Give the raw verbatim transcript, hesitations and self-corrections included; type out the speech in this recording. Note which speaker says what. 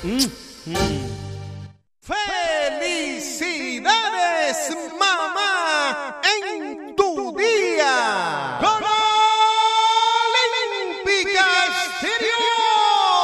Speaker 1: ¡Felicidades, mamá! En tu día con Olímpica Estéreo.